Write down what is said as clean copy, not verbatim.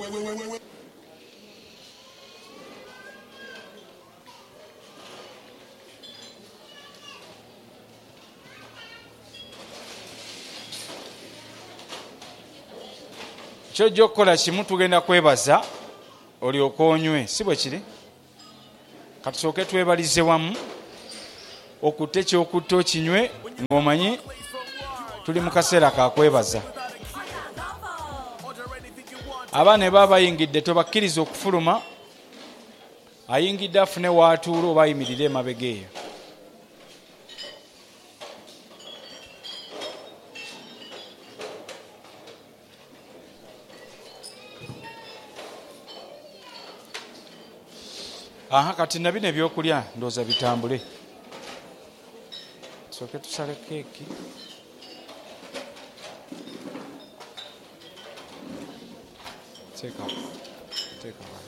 kyojja okukola kimu, tugenda kwebaza olyoka onywe, si bwe kiri? Katusooke twebalize wamu okutta ekyokutta okinywe ng'omanyi tuli mu kaseera ka kwebaza. abaana ne baba bayingidde tobakkiriza okufuluma, ayingidde afune waatuula oba ayimirire emabega eyo. Kati na bino ebyokulya ndooza bitambule. Tusooke tusale keeki. Teeka.